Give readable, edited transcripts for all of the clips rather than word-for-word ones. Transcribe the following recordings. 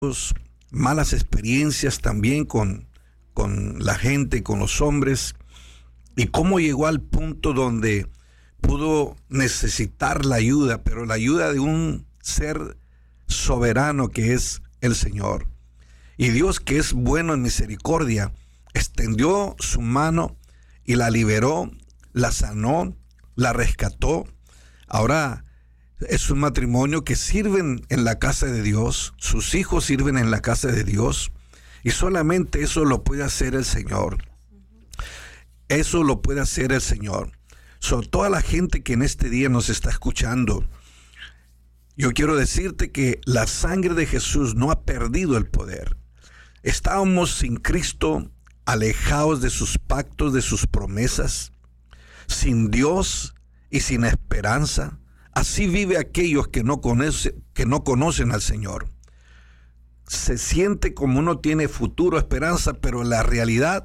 malas experiencias también con la gente, con los hombres, y cómo llegó al punto donde pudo necesitar la ayuda, pero la ayuda de un ser soberano que es el Señor. Y Dios, que es bueno en misericordia, extendió su mano y la liberó, la sanó, la rescató. Ahora es un matrimonio que sirven en la casa de Dios, sus hijos sirven en la casa de Dios, y solamente eso lo puede hacer el Señor. Eso lo puede hacer el Señor. Toda la gente que en este día nos está escuchando, yo quiero decirte que la sangre de Jesús no ha perdido el poder. Estábamos sin Cristo, alejados de sus pactos, de sus promesas, sin Dios y sin esperanza. Así vive aquellos que no conocen al Señor. Se siente como uno tiene futuro, esperanza, pero la realidad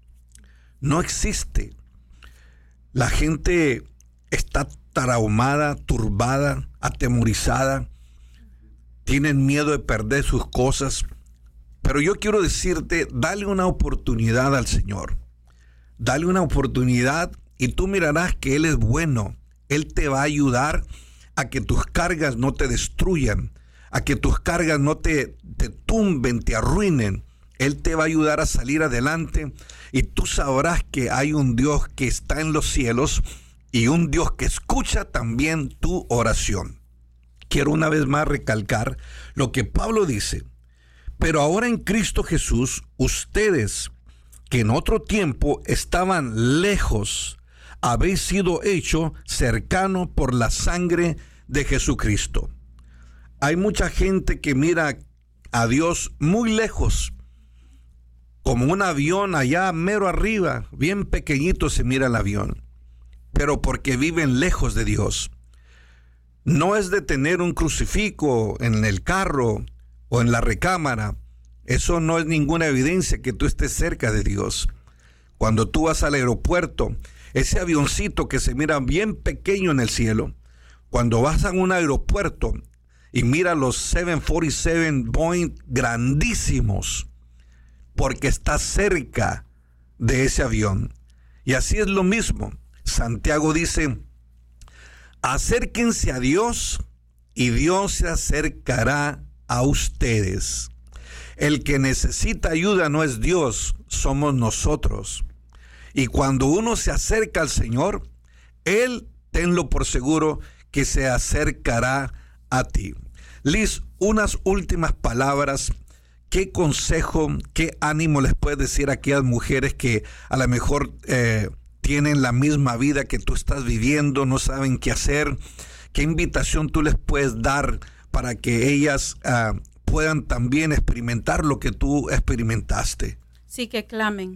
no existe. La gente está traumada, turbada, atemorizada, tienen miedo de perder sus cosas. Pero yo quiero decirte, dale una oportunidad al Señor. Dale una oportunidad y tú mirarás que Él es bueno. Él te va a ayudar a que tus cargas no te destruyan, a que tus cargas no te tumben, te arruinen. Él te va a ayudar a salir adelante y tú sabrás que hay un Dios que está en los cielos y un Dios que escucha también tu oración. Quiero una vez más recalcar lo que Pablo dice. Pero ahora en Cristo Jesús, ustedes que en otro tiempo estaban lejos, habéis sido hecho cercano por la sangre de Jesucristo. Hay mucha gente que mira a Dios muy lejos, como un avión allá mero arriba, bien pequeñito se mira el avión, pero porque viven lejos de Dios. No es de tener un crucifijo en el carro o en la recámara. Eso no es ninguna evidencia que tú estés cerca de Dios. Cuando tú vas al aeropuerto, ese avioncito que se mira bien pequeño en el cielo, cuando vas a un aeropuerto y mira los 747 Boeing grandísimos, porque estás cerca de ese avión. Y así es lo mismo. Santiago dice, acérquense a Dios y Dios se acercará a ustedes. El que necesita ayuda no es Dios, somos nosotros. Y cuando uno se acerca al Señor, Él, tenlo por seguro, que se acercará a ti. Liz, unas últimas palabras. ¿Qué consejo, qué ánimo les puedes decir a aquellas mujeres que a lo mejor tienen la misma vida que tú estás viviendo, no saben qué hacer? ¿Qué invitación tú les puedes dar para que ellas puedan también experimentar lo que tú experimentaste? Sí, que clamen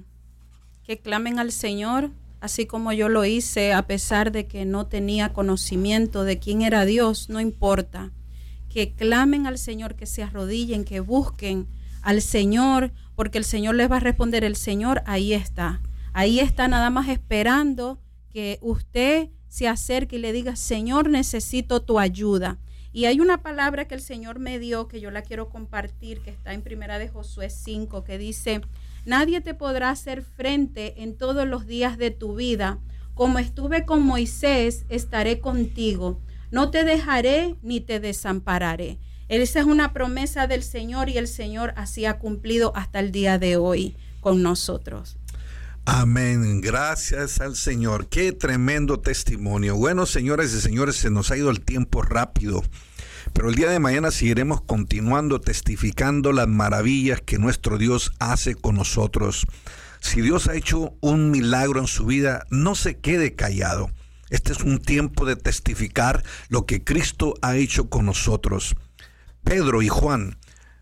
al Señor, así como yo lo hice, a pesar de que no tenía conocimiento de quién era Dios, no importa. Que clamen al Señor, que se arrodillen, que busquen al Señor, porque el Señor les va a responder. El Señor ahí está nada más esperando que usted se acerque y le diga, Señor, necesito tu ayuda. Y hay una palabra que el Señor me dio, que yo la quiero compartir, que está en Primera de Josué 5, que dice, nadie te podrá hacer frente en todos los días de tu vida. Como estuve con Moisés, estaré contigo. No te dejaré ni te desampararé. Esa es una promesa del Señor y el Señor así ha cumplido hasta el día de hoy con nosotros. Amén. Gracias al Señor. Qué tremendo testimonio. Bueno, señoras y señores, se nos ha ido el tiempo rápido, pero el día de mañana seguiremos continuando testificando las maravillas que nuestro Dios hace con nosotros. Si Dios ha hecho un milagro en su vida, no se quede callado. Este es un tiempo de testificar lo que Cristo ha hecho con nosotros. Pedro y Juan,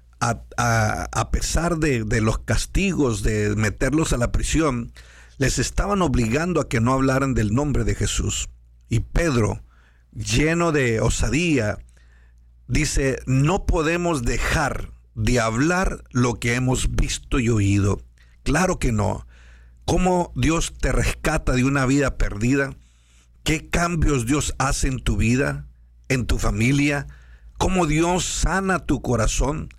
a pesar de los castigos, de meterlos a la prisión, les estaban obligando a que no hablaran del nombre de Jesús. Y Pedro, lleno de osadía, dice, no podemos dejar de hablar lo que hemos visto y oído. Claro que no. ¿Cómo Dios te rescata de una vida perdida? ¿Qué cambios Dios hace en tu vida, en tu familia? ¿Cómo Dios sana tu corazón?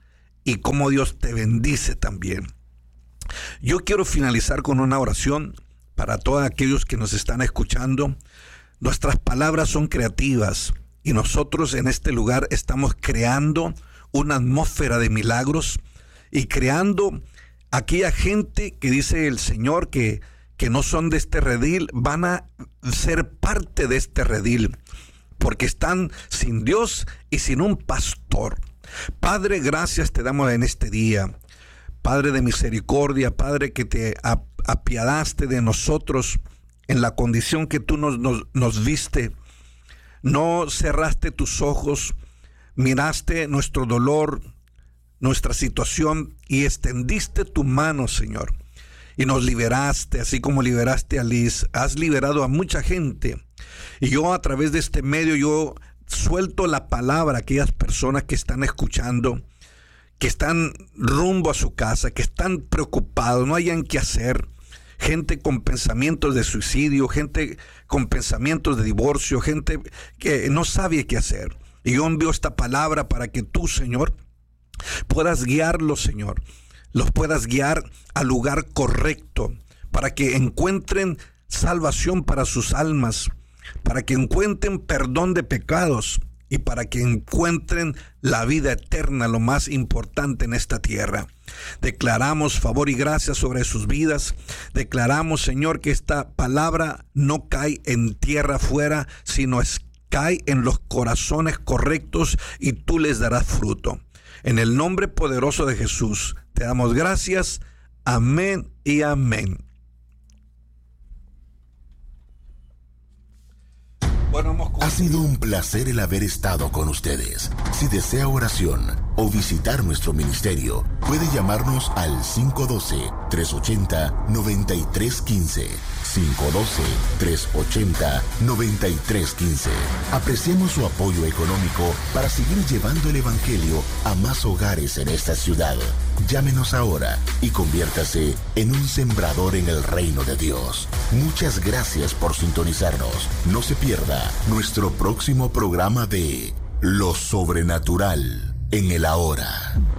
y cómo Dios te bendice también. Yo quiero finalizar con una oración para todos aquellos que nos están escuchando. Nuestras palabras son creativas y nosotros en este lugar estamos creando una atmósfera de milagros y creando aquella gente que dice el Señor que no son de este redil, van a ser parte de este redil, porque están sin Dios y sin un pastor. Padre, gracias te damos en este día. Padre de misericordia, Padre que te apiadaste de nosotros en la condición que tú nos viste. No cerraste tus ojos, miraste nuestro dolor, nuestra situación y extendiste tu mano, Señor. Y nos liberaste, así como liberaste a Liz. Has liberado a mucha gente. Y yo a través de este medio, yo suelto la palabra a aquellas personas que están escuchando, que están rumbo a su casa, que están preocupados, no hayan qué hacer. Gente con pensamientos de suicidio, gente con pensamientos de divorcio, gente que no sabe qué hacer. Y yo envío esta palabra para que tú, Señor, puedas guiarlos, Señor. Los puedas guiar al lugar correcto, para que encuentren salvación para sus almas, para que encuentren perdón de pecados y para que encuentren la vida eterna, lo más importante en esta tierra. Declaramos favor y gracia sobre sus vidas. Declaramos, Señor, que esta palabra no cae en tierra afuera, sino cae en los corazones correctos y tú les darás fruto. En el nombre poderoso de Jesús, te damos gracias. Amén y amén. Ha sido un placer el haber estado con ustedes. Si desea oración o visitar nuestro ministerio, puede llamarnos al 512-380-9315. 512-380-9315. Apreciamos su apoyo económico para seguir llevando el Evangelio a más hogares en esta ciudad. Llámenos ahora y conviértase en un sembrador en el reino de Dios. Muchas gracias por sintonizarnos. No se pierda nuestro próximo programa de Lo Sobrenatural en el Ahora.